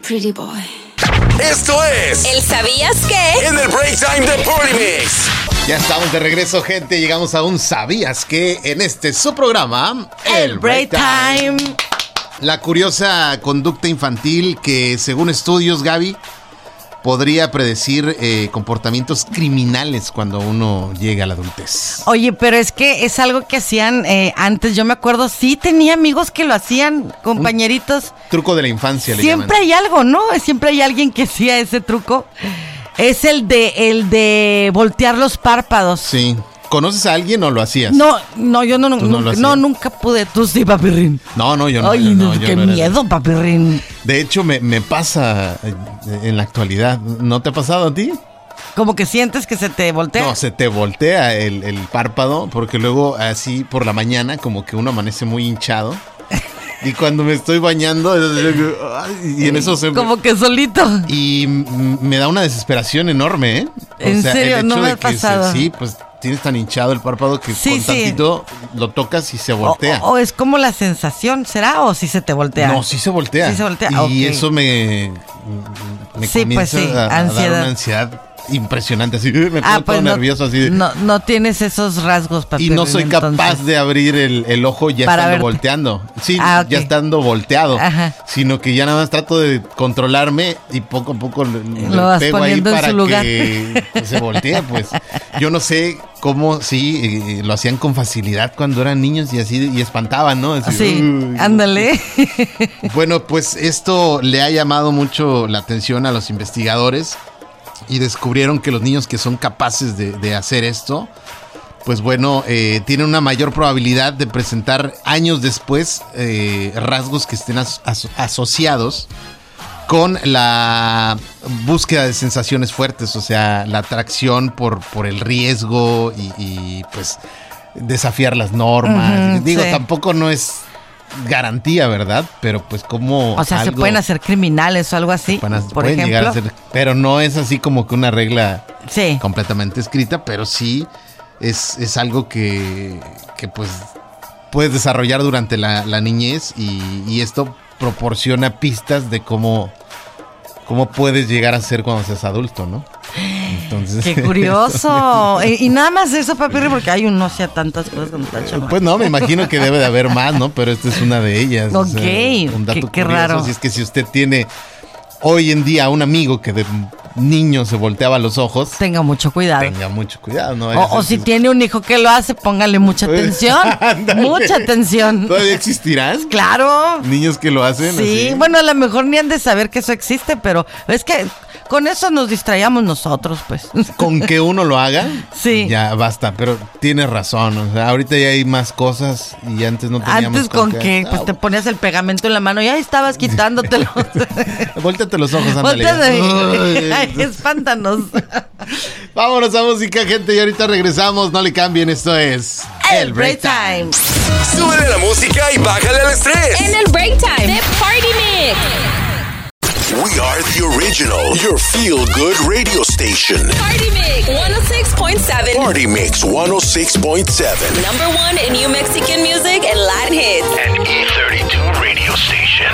Pretty boy. Esto es ¿El sabías qué? En el Break Time de Party Mix. Ya estamos de regreso, gente. Llegamos a un ¿sabías qué? En su programa, El Break Time. La curiosa conducta infantil que, según estudios, Gaby, podría predecir comportamientos criminales cuando uno llega a la adultez. Oye, pero es que es algo que hacían antes. Yo me acuerdo, sí tenía amigos que lo hacían, compañeritos. Truco de la infancia, le Siempre llaman. hay algo, ¿no? Siempre hay alguien que hacía ese truco. Es el de voltear los párpados. Sí. ¿Conoces a alguien o lo hacías? No, yo no, ¿Tú no lo hacías? nunca pude. Tú sí, papirrín. No, yo no. Ay, yo no, qué yo no era miedo, papirrín. De hecho, me pasa en la actualidad. ¿No te ha pasado a ti? Como que sientes que se te voltea. No, se te voltea el párpado, porque luego así por la mañana como que uno amanece muy hinchado. Y cuando me estoy bañando, y en eso se... Como que solito. Y me da una desesperación enorme, ¿eh? ¿En serio? el hecho No me de ha que pasado. sí, pues tienes tan hinchado el párpado que Sí, con sí. tantito lo tocas y se voltea. O es como la sensación, ¿será? ¿O si se te voltea? No, sí se voltea. Sí se voltea, Y ok. eso me Sí, comienza pues sí, a dar ansiedad. una ansiedad impresionante. Así me pongo todo nervioso así. No tienes esos rasgos, Y papirrín, no soy capaz entonces. de abrir el ojo ya Para estando verte. volteando. Sí, Ah, ok. ya estando volteado. Ajá. Sino que ya nada más trato de controlarme y poco a poco le vas pego ahí poniendo en para su lugar. que se voltee. Pues yo no sé cómo lo hacían con facilidad cuando eran niños y así y espantaban, ¿no? Así, Sí, uy. ándale. Bueno, pues esto le ha llamado mucho la atención a los investigadores y descubrieron que los niños que son capaces de hacer esto, pues bueno, tienen una mayor probabilidad de presentar años después rasgos que estén asociados con la búsqueda de sensaciones fuertes, o sea, la atracción por el riesgo y pues desafiar las normas. Ujú, Digo, sí. tampoco no es garantía, ¿verdad? Pero pues como O sea, se pueden hacer criminales o algo así, por pueden llegar ejemplo. a ser, pero no es así como que una regla Sí. completamente escrita, pero sí es algo que pues puedes desarrollar durante la niñez y esto proporciona pistas de cómo puedes llegar a ser cuando seas adulto, ¿no? Entonces, Qué curioso. y nada más eso, papirri, porque hay uno hacía tantas cosas cuando está chamaco. Pues no, me imagino que debe de haber más, ¿no? Pero esta es una de ellas. Ok, un dato qué curioso. raro. Si es que si usted tiene hoy en día un amigo que de niño se volteaba los ojos, Tenga mucho cuidado. tenga mucho cuidado, ¿no? Vaya a O ser si que- tiene un hijo que lo hace, póngale mucha atención. Ándale. Mucha atención. ¿Todavía existirán Claro. niños que lo hacen? Sí, así? bueno, a lo mejor ni han de saber que eso existe, pero es que con eso nos distraíamos nosotros, pues. Con que uno lo haga, Sí. ya basta, pero tienes razón, o sea, ahorita ya hay más cosas y antes no teníamos. Antes con que pues te ponías el pegamento en la mano y ahí estabas quitándotelo. Volteate los ojos, ándale. Volteate. Ay. Ay, espántanos. Vámonos a música, gente, y ahorita regresamos, no le cambien, esto es El Break Time. Súbele la música y bájale el estrés. En el Break Time de Party Mix. We are the original, your feel-good radio station. Party Mix 106.7. Party Mix 106.7. Number one in New Mexican music and Latin hits. An E32 radio station.